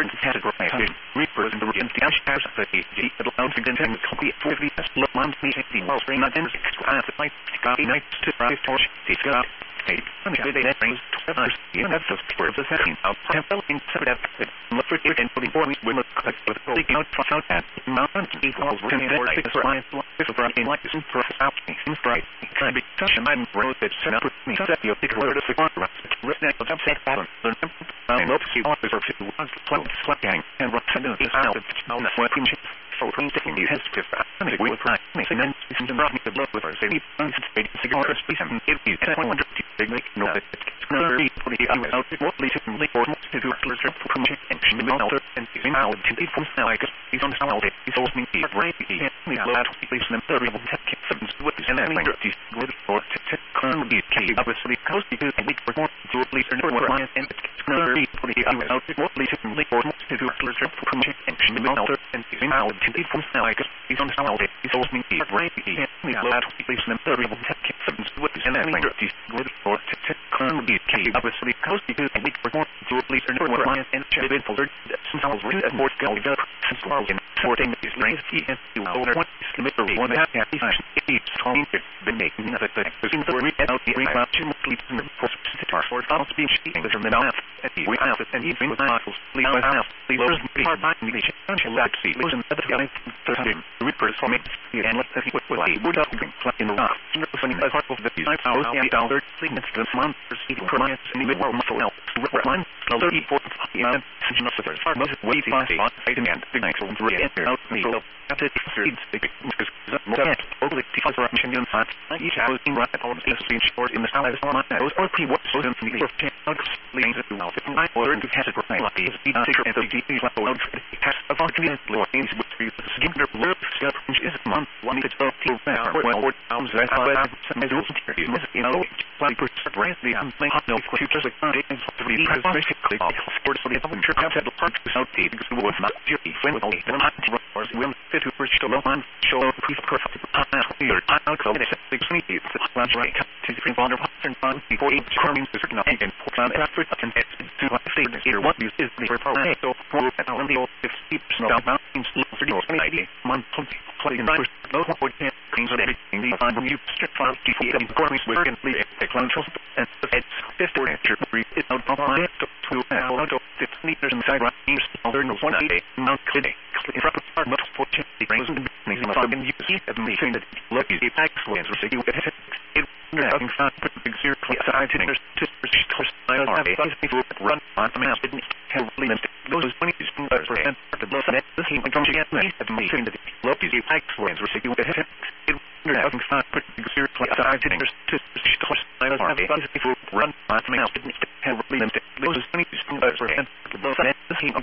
and categorized reapers in the region the Ashars the G allows the content copy for the Lomans meeting while spring and extra the night to rise torch the sky and they brings to others in the for the setting of temple in separate look for it and putting for we will collect with the out out at mountain equals written for the science if for in like this for out in right can be such a man wrote that set up me set the big word of the contract written at the set pattern the look you officer to was close slapping and what to do is out of now what so taking you has to and we will try and then is the rock the blood with her say it's cigar and if you want to make no that it's going to be pretty out what leads to more to do from and and using out to be from now I guess he's on the sound he's also me right he allowed to place them the real tech with and then he's good for to currently key obviously coast to and we perform to release and and it's going to be pretty out what leads to more to do from and using out to be from now I guess he's on the sound he's also me right he allowed to place them the real tech with and then he's good for to currently key obviously coast to and we perform to release and and been folder somehow written more skill since in sorting these lanes he has to order one literally one that it's calling it been making that the word out the reaction leads to the first for all speech from the mouth and we have and even with muscles leave out the words part by the let's see listen at the guy reapers for me and let the would up in the rock funny part of the hours and dollar signals the month receiving clients in the world muscle else one 34 and most way fast and the next one to enter out me at it streets that only because of mission fat each house in right all the speech or in the style of those or pre what so in the lanes to now if I order to have it right like is the secret and the deep level of test of our lanes which we skip the blurb step is month one to go to well arms that I you know like brand the no futures like basically for the sure concept of parts without the because it was not purely friendly when I was will fit to push to low on show proof perfect your outcome is the sneaky lunch right to the bonder pattern on before each cruming to certain and put on effort and to say that here what is the purpose so for on the old 50 down mountains for your idea month play in first low what can things of everything the find from you strip file before getting corners where can leave a control and it's 50 it's out of my to out of 50 meters inside right there's no one day mount clinic in front of our most fortunate brings in the fucking you see at me saying that look you excellence or say you get it having fun put the big zero side to just I don't have people run on the map didn't have limit those 20% the blood net this he comes again at me saying that look you excellence or say you get it having fun put the big zero side to just I don't have people run on the map didn't have limit